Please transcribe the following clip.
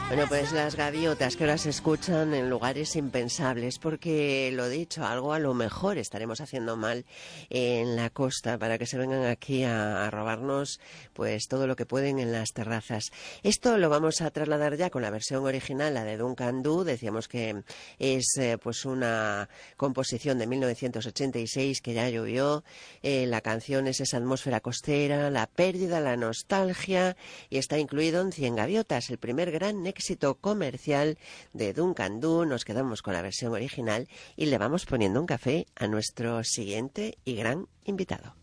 Bueno, pues las gaviotas que ahora se escuchan en lugares impensables, porque lo dicho, algo a lo mejor estaremos haciendo mal en la costa para que se vengan aquí a robarnos pues todo lo que pueden en las terrazas. Esto lo vamos a trasladar ya con la versión original, la de Duncan Du. Decíamos que es pues una composición de 1986 que ya llovió. La canción es esa atmósfera costera, la pérdida, la nostalgia, y está incluido en 100 gaviotas, el primer gran éxito comercial de Duncan Du. Nos quedamos con la versión original y le vamos poniendo un café a nuestro siguiente y gran invitado.